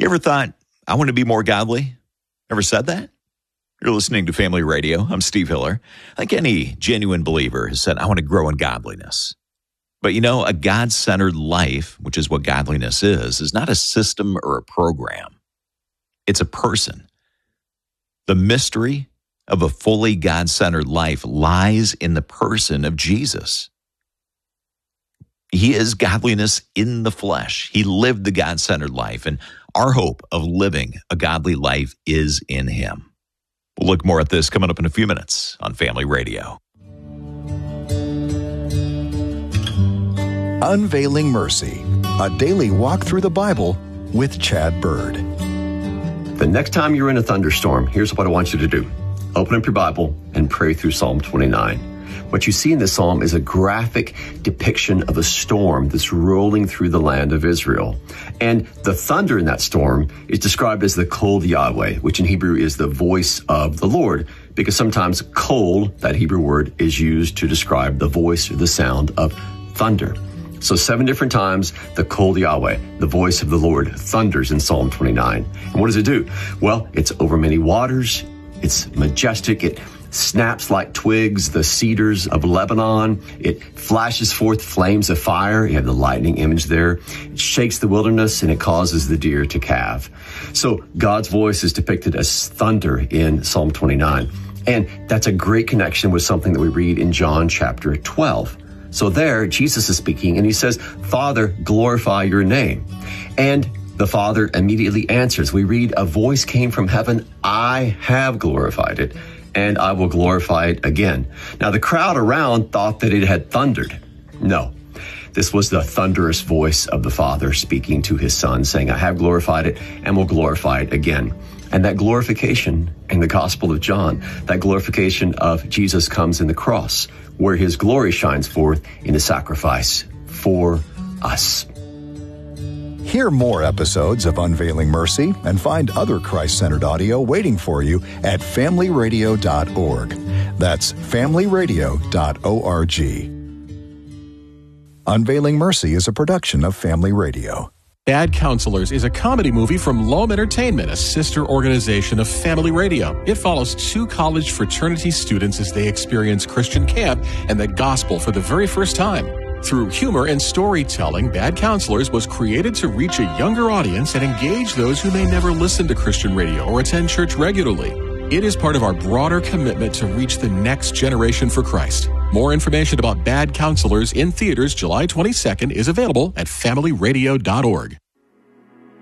You ever thought, I want to be more godly? Ever said that? You're listening to Family Radio. I'm Steve Hiller. I think any genuine believer has said, I want to grow in godliness. But you know, a God-centered life, which is what godliness is not a system or a program. It's a person. The mystery of a fully God-centered life lies in the person of Jesus. He is godliness in the flesh. He lived the God-centered life, and our hope of living a godly life is in him. We'll look more at this coming up in a few minutes on Family Radio. Unveiling Mercy, a daily walk through the Bible with Chad Bird. The next time you're in a thunderstorm, here's what I want you to do. Open up your Bible and pray through Psalm 29. What you see in this psalm is a graphic depiction of a storm that's rolling through the land of Israel. And the thunder in that storm is described as the Kol Yahweh, which in Hebrew is the voice of the Lord, because sometimes kol, that Hebrew word, is used to describe the voice or the sound of thunder. So 7 different times, the Kol Yahweh, the voice of the Lord, thunders in Psalm 29. And what does it do? Well, it's over many waters. It's majestic. It snaps like twigs, the cedars of Lebanon. It flashes forth flames of fire. You have the lightning image there. It shakes the wilderness and it causes the deer to calve. So God's voice is depicted as thunder in Psalm 29. And that's a great connection with something that we read in John chapter 12. So there, Jesus is speaking and he says, Father, glorify your name. And the Father immediately answers. We read, a voice came from heaven. I have glorified it, and I will glorify it again. Now, the crowd around thought that it had thundered. No, this was the thunderous voice of the Father speaking to his Son, saying, I have glorified it and will glorify it again. And that glorification in the Gospel of John, that glorification of Jesus comes in the cross, where his glory shines forth in the sacrifice for us. Hear more episodes of Unveiling Mercy and find other Christ-centered audio waiting for you at familyradio.org. That's familyradio.org. Unveiling Mercy is a production of Family Radio. Bad Counselors is a comedy movie from Loam Entertainment, a sister organization of Family Radio. It follows 2 college fraternity students as they experience Christian camp and the gospel for the very first time. Through humor and storytelling, Bad Counselors was created to reach a younger audience and engage those who may never listen to Christian radio or attend church regularly. It is part of our broader commitment to reach the next generation for Christ. More information about Bad Counselors in theaters July 22nd is available at familyradio.org.